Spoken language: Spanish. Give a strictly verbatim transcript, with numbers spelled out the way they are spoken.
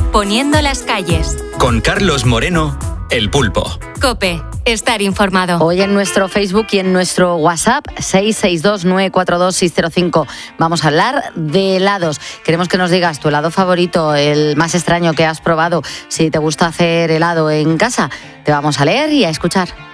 poniendo las calles. Con Carlos Moreno, El Pulpo. COPE, estar informado. Hoy en nuestro Facebook y en nuestro WhatsApp, seis seis dos nueve cuatro dos seis cero cinco, vamos a hablar de helados. Queremos que nos digas tu helado favorito, el más extraño que has probado. Si te gusta hacer helado en casa, te vamos a leer y a escuchar.